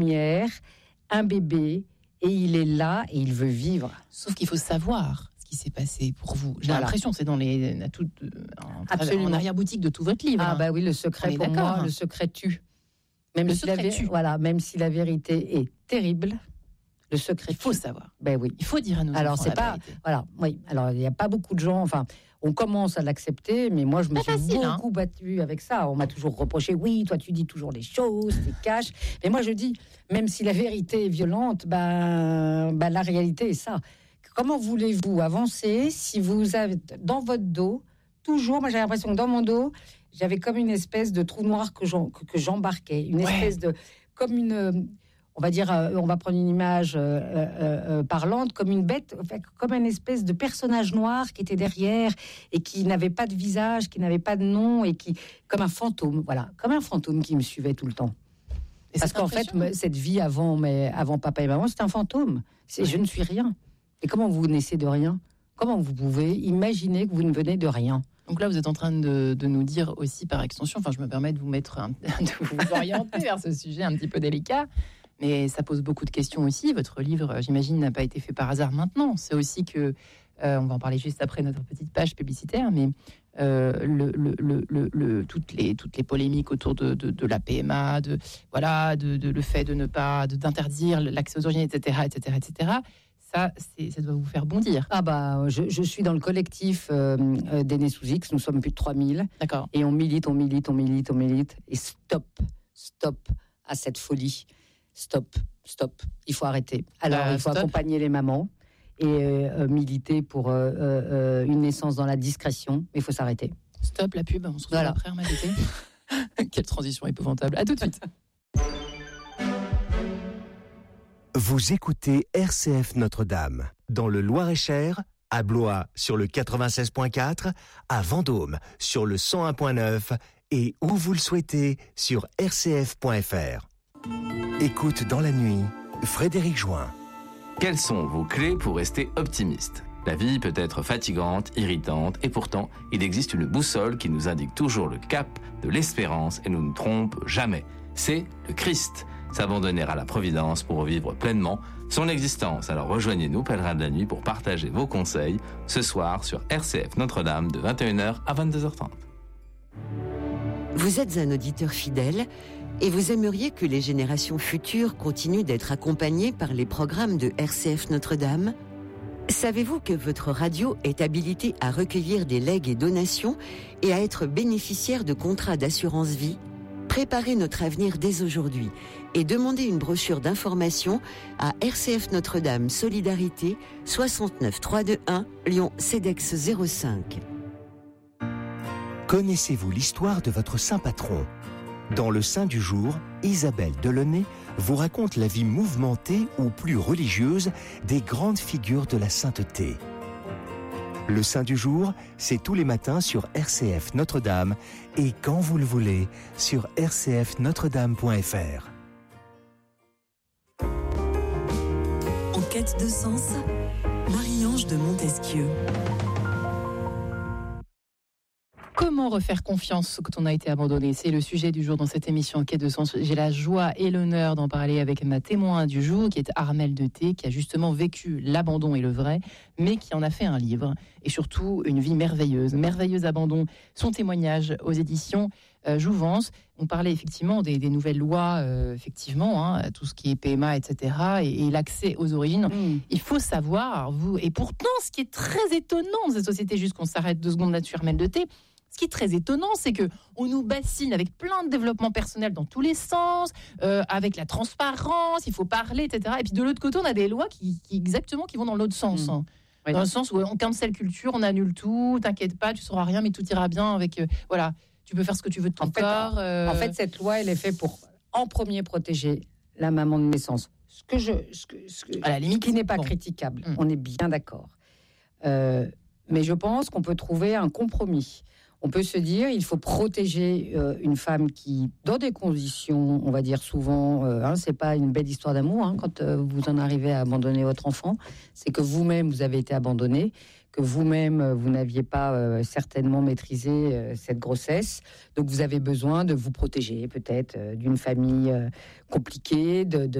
lumière, un bébé, et il est là et il veut vivre. Sauf qu'il faut savoir ce qui s'est passé pour vous. J'ai Voilà. l'impression, c'est dans en arrière-boutique de tout votre livre. Ah bah oui, le secret pour moi, le secret tue. Même si la vérité est terrible, le secret. Il faut savoir. Ben oui. Il faut dire à nos enfants. Alors c'est pas, vérité. voilà, oui. Alors il n'y a pas beaucoup de gens. Enfin, on commence à l'accepter, mais moi je me suis beaucoup battue avec ça. On m'a toujours reproché, oui, toi tu dis toujours les choses, tu caches. Mais moi je dis, même si la vérité est violente, la réalité est ça. Comment voulez-vous avancer si vous avez dans votre dos toujours, moi j'ai l'impression que dans mon dos, j'avais comme une espèce de trou noir que j'embarquais, une espèce de, comme une, on va dire, on va prendre une image parlante, comme une bête, comme une espèce de personnage noir qui était derrière et qui n'avait pas de visage, qui n'avait pas de nom et qui, comme un fantôme, voilà, comme un fantôme qui me suivait tout le temps. Et parce qu'en fait, cette vie avant papa et maman, c'est un fantôme. Je ne suis rien. Et comment vous naissez de rien ? Comment vous pouvez imaginer que vous ne venez de rien ? Donc là, vous êtes en train de nous dire aussi par extension, enfin, je me permets de vous de vous orienter vers ce sujet un petit peu délicat, mais ça pose beaucoup de questions aussi. Votre livre, j'imagine, n'a pas été fait par hasard maintenant. C'est aussi que, on va en parler juste après notre petite page publicitaire, mais toutes les polémiques autour de la PMA, le fait d'interdire l'accès aux origines, etc. Ça doit vous faire bondir. Ah bah, je suis dans le collectif des Nés sous X. Nous sommes plus de 3000. D'accord. Et on milite. Et stop à cette folie. Stop. Il faut arrêter. Alors, il faut accompagner les mamans et militer pour une naissance dans la discrétion. Mais il faut s'arrêter. Stop la pub. On se retrouve après, Mathilde. Quelle transition épouvantable. À tout de suite. Vous écoutez RCF Notre-Dame, dans le Loir-et-Cher, à Blois sur le 96.4, à Vendôme sur le 101.9 et où vous le souhaitez sur rcf.fr. Écoute dans la nuit, Frédéric Join. Quelles sont vos clés pour rester optimiste ? La vie peut être fatigante, irritante, et pourtant, il existe une boussole qui nous indique toujours le cap de l'espérance et ne nous trompe jamais. C'est le Christ. S'abandonner à la Providence pour revivre pleinement son existence. Alors rejoignez-nous, pèlerins de la nuit, pour partager vos conseils ce soir sur RCF Notre-Dame de 21h à 22h30. Vous êtes un auditeur fidèle et vous aimeriez que les générations futures continuent d'être accompagnées par les programmes de RCF Notre-Dame ? Savez-vous que votre radio est habilitée à recueillir des legs et donations et à être bénéficiaire de contrats d'assurance vie ? Préparez notre avenir dès aujourd'hui et demandez une brochure d'information à RCF Notre-Dame Solidarité 69 321 Lyon CEDEX 05. Connaissez-vous l'histoire de votre saint patron ? Dans le Saint du jour, Isabelle Delaunay vous raconte la vie mouvementée ou plus religieuse des grandes figures de la sainteté. Le Saint du jour, c'est tous les matins sur RCF Notre-Dame et quand vous le voulez sur rcfnotredame.fr. En quête de sens, Marie-Ange de Montesquieu. Comment refaire confiance quand on a été abandonné ? C'est le sujet du jour dans cette émission En quête de sens. J'ai la joie et l'honneur d'en parler avec ma témoin du jour, qui est Armelle de Thé, qui a justement vécu l'abandon et le vrai, mais qui en a fait un livre, et surtout une vie merveilleuse. Merveilleux abandon, son témoignage aux éditions Jouvence. On parlait effectivement des nouvelles lois, effectivement, tout ce qui est PMA, etc., et l'accès aux origines. Il faut savoir, et pourtant, ce qui est très étonnant dans cette société, juste qu'on s'arrête 2 secondes là-dessus, Armelle de Thé, ce qui est très étonnant, c'est que on nous bassine avec plein de développement personnel dans tous les sens, avec la transparence, il faut parler, etc. Et puis de l'autre côté, on a des lois qui vont dans l'autre sens. Oui. Dans le sens où on cancel culture, on annule tout, t'inquiète pas, tu sauras rien, mais tout ira bien avec... voilà, tu peux faire ce que tu veux de ton corps. En fait, cette loi, elle est faite pour, en premier, protéger la maman de naissance. À la limite, qui n'est pas critiquable. On est bien d'accord. Mais je pense qu'on peut trouver un compromis. on peut se dire il faut protéger une femme qui, dans des conditions, on va dire souvent, c'est pas une belle histoire d'amour quand vous en arrivez à abandonner votre enfant, c'est que vous-même vous avez été abandonné, que vous-même vous n'aviez pas certainement maîtrisé cette grossesse, donc vous avez besoin de vous protéger peut-être d'une famille compliquée,